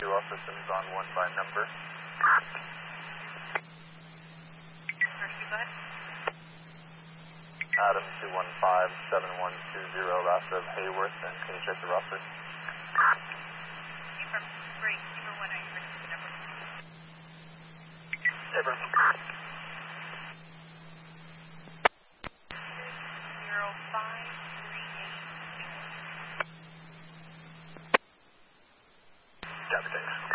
2, all systems on 1 by number. Adam 215-7120, last of Hayworth, and can you check the roster? Ever. 0538. Copy, thanks.